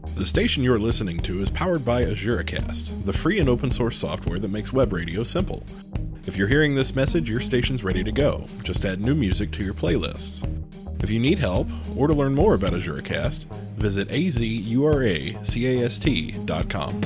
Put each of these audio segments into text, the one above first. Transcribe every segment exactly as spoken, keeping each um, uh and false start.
The station you're listening to is powered by AzureCast, the free and open source software that makes web radio simple. If you're hearing this message, your station's ready to go. Just add new music to your playlists. If you need help, or to learn more about AzureCast, visit a z u r a c a s t dot com.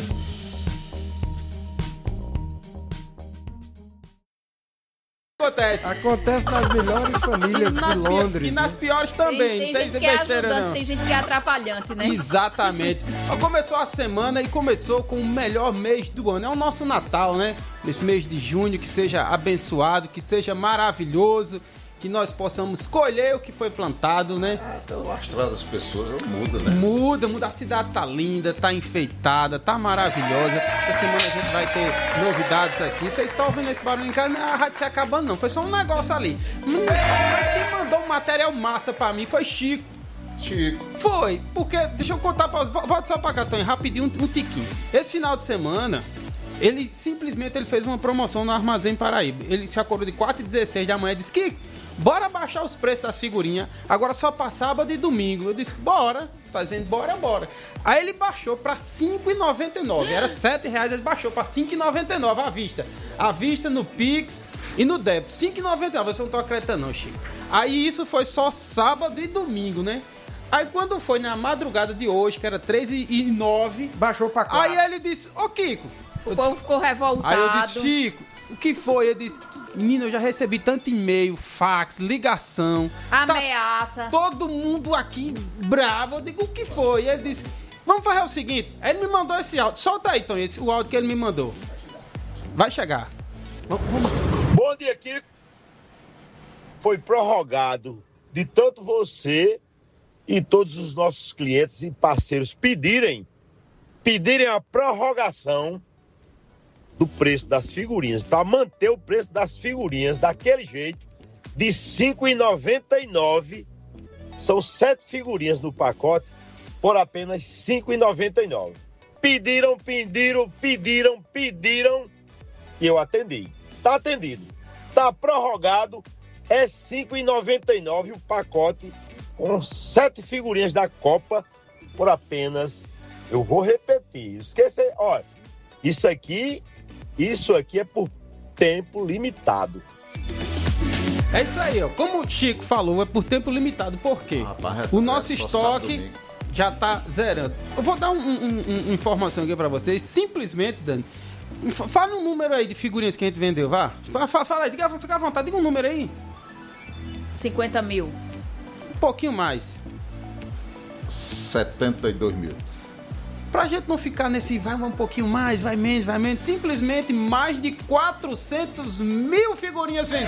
Acontece. Acontece nas melhores famílias de Londres. Pi- e nas né? piores também. Tem, não tem tem gente que é besteira, ajudante, não. tem gente que é atrapalhante, né? Exatamente. Ó, começou a semana e começou com o melhor mês do ano. É o nosso Natal, né? Nesse mês de junho, que seja abençoado, que seja maravilhoso, que nós possamos colher o que foi plantado, né? Ah, então o astral das pessoas muda, né? Muda, muda. A cidade tá linda, tá enfeitada, tá maravilhosa. Essa semana a gente vai ter novidades aqui. Vocês estão ouvindo esse barulho em casa? Não é a rádio se acabando, não. Foi só um negócio ali. Mas quem mandou um material massa pra mim foi Chico. Chico. Foi, porque, deixa eu contar pra vocês. Volta só pra cá, Tony, rapidinho, um, um tiquinho. Esse final de semana, ele simplesmente ele fez uma promoção no Armazém Paraíba. Ele se acordou de quatro e dezesseis da manhã e disse que bora baixar os preços das figurinhas, agora só pra sábado e domingo. Eu disse, bora. Tá dizendo, bora, bora. Aí ele baixou pra cinco reais e noventa e nove centavos. Era sete reais, ele baixou pra cinco reais e noventa e nove centavos à vista. À vista, no Pix e no débito. cinco reais e noventa e nove centavos. Você não tá acreditando não, Chico. Aí isso foi só sábado e domingo, né? Aí quando foi na madrugada de hoje, que era três e nove, baixou pra cá. Aí ele disse, ô Kiko. O povo ficou revoltado. Aí eu disse, Chico, o que foi? Ele disse, menino, eu já recebi tanto e-mail, fax, ligação. Ameaça. Tá todo mundo aqui bravo. Eu digo, o que foi? Ele disse, vamos fazer o seguinte. Ele me mandou esse áudio. Solta aí, Tony, esse, o áudio que ele me mandou. Vai chegar. Vamos, vamos. Bom dia, Kiko. Foi prorrogado de tanto você e todos os nossos clientes e parceiros pedirem, pedirem a prorrogação do preço das figurinhas, para manter o preço das figurinhas daquele jeito, de cinco reais e noventa e nove centavos. São sete figurinhas no pacote por apenas cinco reais e noventa e nove centavos. Pediram, pediram, pediram, pediram e eu atendi. Tá atendido. Tá prorrogado, é cinco reais e noventa e nove centavos o pacote com sete figurinhas da Copa por apenas, eu vou repetir, esqueça, olha, isso aqui, isso aqui é por tempo limitado. É isso aí, ó. Como o Chico falou, é por tempo limitado. Por quê? Rapaz, o nosso é só estoque sábado, já tá zerando. Eu vou dar um, um, um, uma informação aqui pra vocês. Simplesmente, Dani, fala um número aí de figurinhas que a gente vendeu, vá. Fala, fala aí, diga, fica à vontade, diga um número aí. cinquenta mil. Um pouquinho mais. setenta e dois mil. Pra gente não ficar nesse vai um pouquinho mais, vai menos, vai menos, simplesmente mais de quatrocentos mil figurinhas vendidas.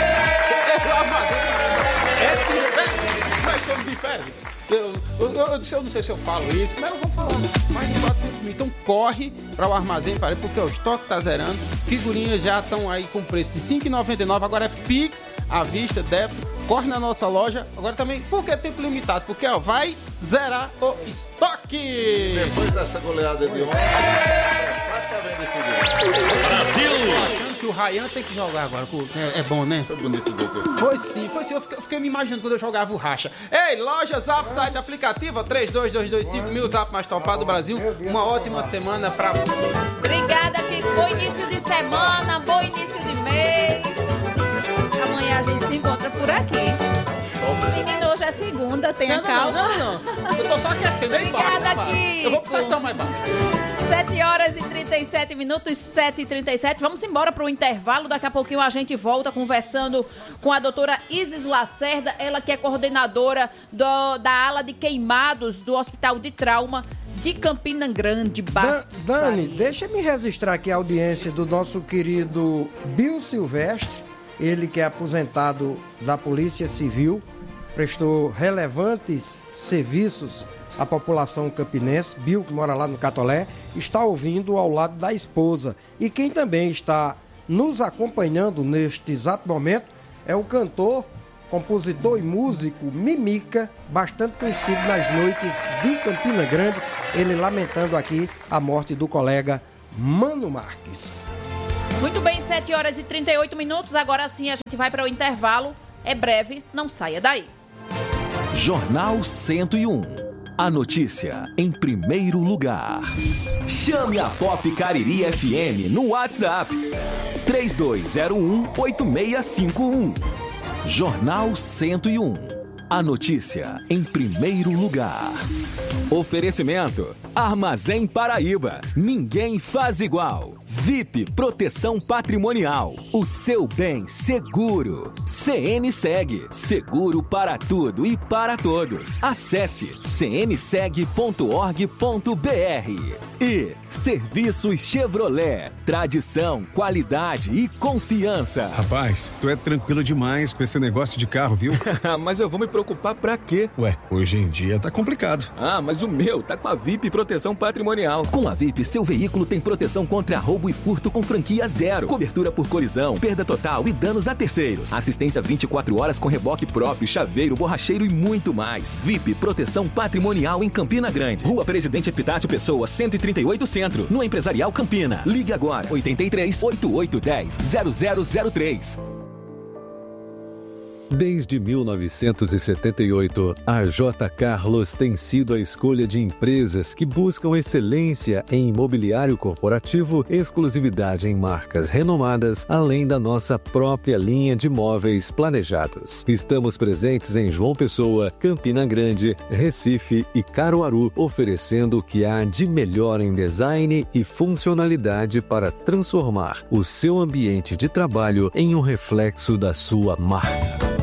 É, nós somos diferentes. Eu, eu, eu, eu, eu não sei se eu falo isso, mas eu vou falar. Mais de quatrocentos mil. Então corre para o Armazém Paraíba, porque o estoque tá zerando. Figurinhas já estão aí com preço de cinco reais e noventa e nove centavos. Agora é Pix, à vista, débito. Corre na nossa loja. Agora também, por que tempo limitado? Porque ó, vai zerar o estoque. Depois dessa goleada de ontem, praticamente figurinha. Brasil! Que o Ryan tem que jogar agora. É, é bom, né? Foi bonito, doutor. Foi sim, foi sim. Eu fiquei, eu fiquei me imaginando quando eu jogava o racha. Ei, loja Zap, site aplicativo três dois dois dois cinco mil, Zap mais topado do Brasil. Uma ótima semana pra... Obrigada, Kiko. Bom início de semana, bom início de mês. Amanhã a gente se encontra por aqui. Menino, hoje é segunda, tenha não, calma. Não, não, não. Eu tô só aquecendo aí embaixo. Obrigada, Kiko. Eu vou pro sertão mais baixo. sete horas e trinta e sete minutos, sete e trinta e sete. Vamos embora para o intervalo. Daqui a pouquinho a gente volta conversando com a doutora Isis Lacerda, ela que é coordenadora do, da ala de queimados do Hospital de Trauma de Campina Grande, Bastos Da, Dani, Farias. deixa-me registrar aqui a audiência do nosso querido Bill Silvestre, ele que é aposentado da Polícia Civil, prestou relevantes serviços à população campinense. Bill, que mora lá no Catolé, está ouvindo ao lado da esposa. E quem também está nos acompanhando neste exato momento é o cantor, compositor e músico Mimica, bastante conhecido nas noites de Campina Grande, ele lamentando aqui a morte do colega Mano Marques. Muito bem, sete horas e trinta e oito minutos. Agora sim a gente vai para o intervalo. É breve, não saia daí. Jornal cento e um. A notícia em primeiro lugar. Chame a Pop Cariri F M no WhatsApp três dois zero um, oito seis cinco um. Jornal cento e um. A notícia em primeiro lugar. Oferecimento: Armazém Paraíba. Ninguém faz igual. V I P Proteção Patrimonial. O seu bem seguro. C N Seg. Seguro para tudo e para todos. Acesse c n seg ponto org ponto b r. E Serviços Chevrolet. Tradição, qualidade e confiança. Rapaz, tu é tranquilo demais com esse negócio de carro, viu? Mas eu vou me preocupar pra quê? Ué, hoje em dia tá complicado. Ah, mas o meu tá com a V I P Proteção Patrimonial. Com a V I P, seu veículo tem proteção contra roubo e furto com franquia zero. Cobertura por colisão, perda total e danos a terceiros. Assistência vinte e quatro horas com reboque próprio, chaveiro, borracheiro e muito mais. V I P Proteção Patrimonial em Campina Grande. Rua Presidente Epitácio Pessoa, cento e trinta e oito Centro, no Empresarial Campina. Ligue agora, oito três, oito oito um zero, zero zero zero três. Desde mil novecentos e setenta e oito, a J. Carlos tem sido a escolha de empresas que buscam excelência em imobiliário corporativo, exclusividade em marcas renomadas, além da nossa própria linha de móveis planejados. Estamos presentes em João Pessoa, Campina Grande, Recife e Caruaru, oferecendo o que há de melhor em design e funcionalidade para transformar o seu ambiente de trabalho em um reflexo da sua marca.